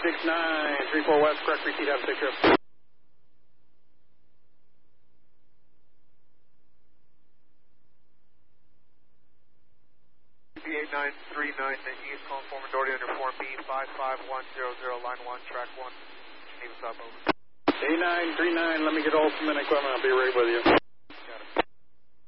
369, 34 West, correct, repeat, have a safe trip. 8939 East, calling forward Doherty under form B55100, line 1, track 1, Geneva South, over. 8939, let me get Olson and equipment, I'll be right with you.